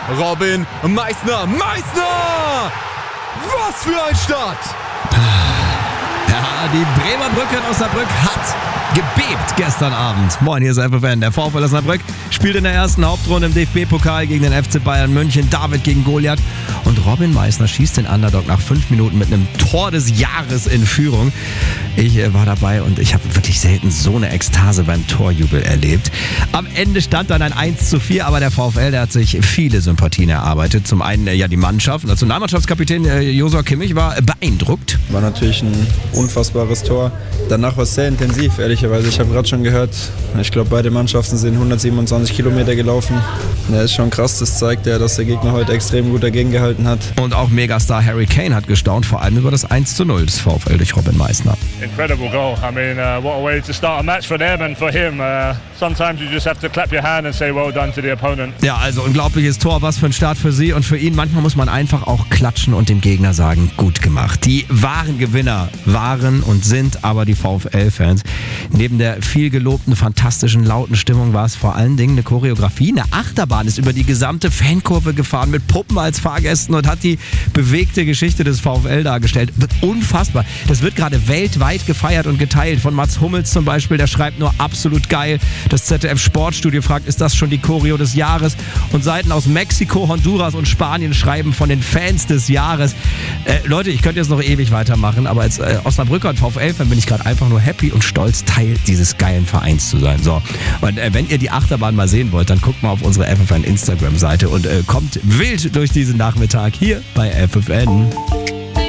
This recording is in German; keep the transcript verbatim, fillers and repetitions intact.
Robin Meissner. Meissner! Was für ein Start! Ja, die Bremer Brücke in Osnabrück hat gebebt gestern Abend. Moin, hier ist F F N. Der VfL Osnabrück spielt in der ersten Hauptrunde im D F B-Pokal gegen den F C Bayern München. David gegen Goliath. Und Robin Meissner schießt den Underdog nach fünf Minuten mit einem Tor des Jahres in Führung. Ich äh, war dabei und ich habe wirklich selten so eine Ekstase beim Torjubel erlebt. Am Ende stand dann ein eins zu vier, aber der VfL, der hat sich viele Sympathien erarbeitet. Zum einen äh, ja die Mannschaft. Nationalmannschaftskapitän äh, Josua Kimmich war beeindruckt. War natürlich ein unfassbares Tor. Danach war es sehr intensiv, ehrlicherweise. Ich habe gerade schon gehört, ich glaube, beide Mannschaften sind hundertsiebenundzwanzig Kilometer gelaufen. Ja, ist schon krass. Das zeigt ja, dass der Gegner heute extrem gut dagegen gehalten hat. Und auch Megastar Harry Kane hat gestaunt, vor allem über das eins zu null des VfL durch Robin Meissner. Incredible goal. I mean, uh, what a way to start a match for them and for him. Uh, sometimes you just have to clap your hand and say well done to the opponent. Ja, also unglaubliches Tor, was für ein Start für sie und für ihn. Manchmal muss man einfach auch klatschen und dem Gegner sagen, gut gemacht. Die wahren Gewinner waren und sind aber die VfL-Fans. Neben der viel gelobten, fantastischen, lauten Stimmung war es vor allen Dingen eine Choreografie. Eine Achterbahn ist über die gesamte Fankurve gefahren mit Puppen als Fahrgästen und hat die bewegte Geschichte des VfL dargestellt. Unfassbar. Das wird gerade weltweit gefeiert und geteilt. Von Mats Hummels zum Beispiel, der schreibt nur absolut geil. Das Z D F-Sportstudio fragt, ist das schon die Choreo des Jahres? Und Seiten aus Mexiko, Honduras und Spanien schreiben von den Fans des Jahres. Äh, Leute, ich könnte jetzt noch ewig weitermachen, aber als äh, Osnabrücker und VfL-Fan bin ich gerade einfach nur happy und stolz, Teil dieses geilen Vereins zu sein. So, und äh, wenn ihr die Achterbahn mal sehen wollt, dann guckt mal auf unsere F F N Instagram-Seite und äh, kommt wild durch diesen Nachmittag hier bei F F N.